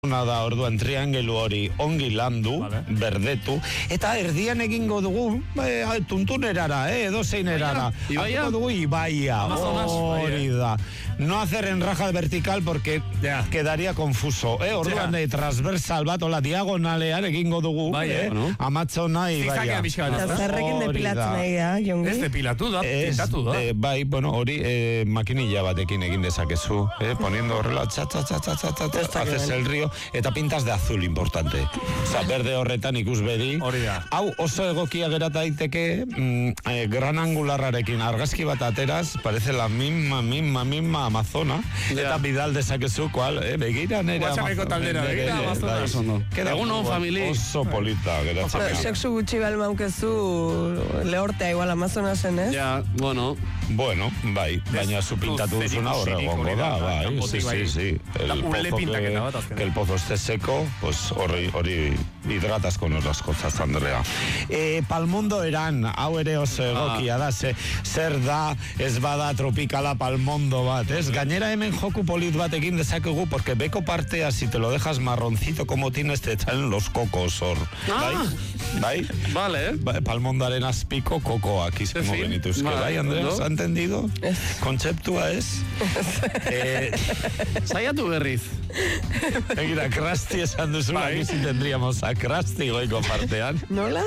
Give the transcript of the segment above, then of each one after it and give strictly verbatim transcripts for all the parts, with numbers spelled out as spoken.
da orduan triangelu hori ongi landu, vale. Berdetu, eta erdian egingo dugu e, tuntunerara, eh, edo zeinerara. Ibaia? Dugu Ibaia, hori da. No hacer en raja vertical porque yeah. quedaría confuso, eh, orduan yeah. transversal bat, ola diagonalean egingo dugu, bai, eh, no? Amatzona Ibaia. Eta zerrekin depilatzen nahi da, Jongi? Ez depilatu da, pintatu da. Eh, bai, bueno, hori eh, makinilla batekin egin dezakezu, eh, poniendo horrela, txa, txa, txa, txa, txa, txa, haces el río, eta pintas de azul, importante. Osa, berde horretan ikusbedi. Hori da. Hau, oso egokia gerata daiteke, mm, eh, gran angularrarekin argazki bat ateraz, parece la misma, misma, misma Amazona, yeah. eta bidal dezakezu, kual, eh, begira nere Amazona. Taldera, begira Amazona. Egun hon, famili. Oso polita geratzen. Sexu gutxi balmaukezu lehortea igual Amazona zen, ez? Ja, bueno. Bueno, bai, baina zu pintatu duzuna horre gongo da, bai, sí, sí, sí. El pozo que, que el pozo esté seco, pues hori, hori hidratas con otras cosas, Andrea. Eh, palmondo eran, hau ere oso egokia da, ze, zer da, ez bada tropikala palmondo bat, ez? Gainera hemen joku polit batekin dezakegu, porque beko partea, si te lo dejas marroncito como tienes, te echan los cocos hor. Bai? Bai? Vale. Palmondoaren azpiko kokoak izango genituzke, bai, Andrea? ¿Has entendido? Kontzeptua ez? eh, Saiatu berriz. Egira, Krusty esan duzu, bai. Aquí sí tendríamos a Krusty goiko partean. Nola?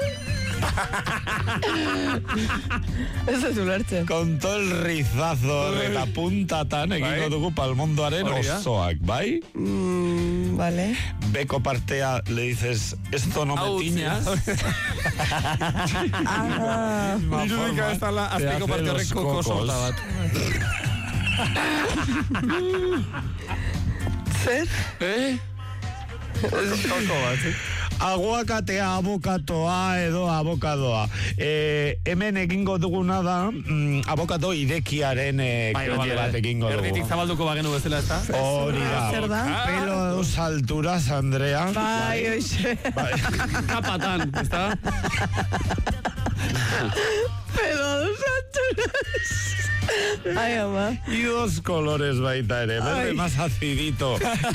Ez ez ulertzen. Con todo el rizazo de la punta tan egingo dugu palmondoaren osoak, bai? Mm, vale. Beko partea le dices, esto no me tiñas. Ah, irudika ez dala azpiko parte horreko kosorta bat. Zer? Eh? Koko bat, eh? Aguakatea, abokatoa edo abokadoa. Eh, hemen egingo duguna da, mm, abokado irekiaren eh, bai, vale, bat egingo dugu. Erditik zabalduko bagenu bezala, ez da? Hori da. Zer da? Pelo a dos alturas, Andrea. Bai, oixe. Bai. Kapatan, ez da? Pelo a dos alturas. Ai, ama. Y dos colores baita ere, verde más acidito.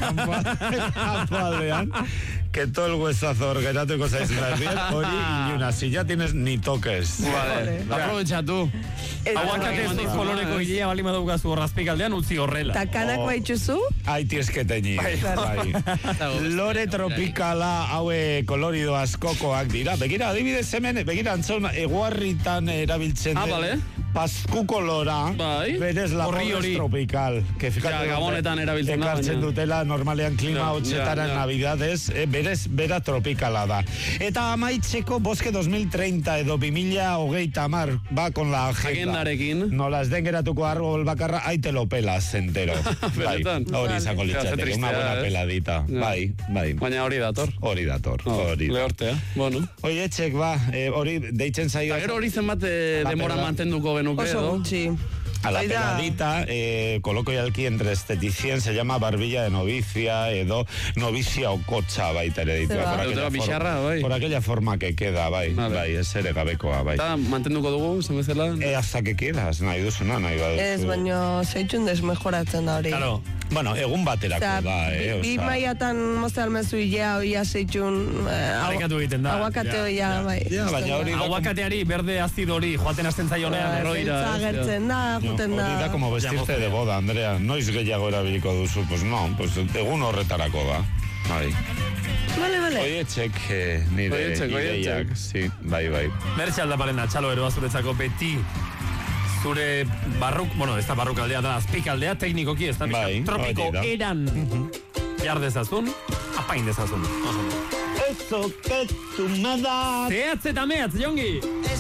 Campoaldean, que todo el huesazo geratuko zaizun azien, hori iluna, si ya tienes ni toques. Vale, aprovecha tu. Aguakate ez dut koloreko hilea bali madaukazu horrazpik aldean, utzi horrela. Takanak oh. baitxuzu? Ai, tienes que teñir. Bai. Lore tropikala, haue kolorido askokoak dira. Begira, adibidez hemen, begira antzon, eguarritan erabiltzen ah, vale. Pasku kolora, bai. Berez la borres tropical. Que ja, gabonetan erabiltzen da. Ekartzen dutela normalean klima hotxetara ja, ja. Navidades, eh, berez bera tropikala da. Eta amaitzeko boske dos mil treinta edo bi mila hogeita hamar, ba, con la agenda. Agendarekin. No las den geratuko árbol bakarra, ahí te lo pelas entero. Bai, hori izango litzateke, una buena peladita. Ja. Bai, bai. Baina hori dator. Hori dator, oh, hori. Lehortea, bueno. Hoi etxek, ba, eh, hori deitzen zaio. Eta gero hori zenbat eh, demora mantenduko genuke, edo? Oso gutxi. A la peladita, eh, coloquialki entre esteticien se llama barbilla de novicia, edo novicia o cocha baita ere ditu. Por, aquella bixarra, bai. por aquella forma que queda, bai, vale. Bai, ez ere gabekoa, bai. Eta mantenduko dugu, zen bezala? Eh, hasta que quieras, nahi duzuna, nahi baduzu. Ez, baino, zeitxun desmejoratzen da hori. Claro. Bueno, egun baterako da, eh? Bi maiatan mozte almezu hilea hoia zeitxun... Arekatu egiten da. Aguakate hoia, bai. Aguakateari, berde azido hori, joaten azten zaionean, erroira. Zagertzen da, juten da. Hori da como vestirte de boda, Andrea. Noiz gehiago erabiliko duzu, pues no, pues egun horretarako da. Bai. Vale, vale. Oietxek, eh, nire ideiak, sí, bai, bai. Mertxe aldaparen atxalo eroa zuretzako beti zure barruk, bueno, ez da barruk aldea da, azpik aldea, teknikoki, ez da, bai, tropiko eran jar dezazun, apain dezazun. Eso que tu me das. Zehatz eta mehatz, Jongi!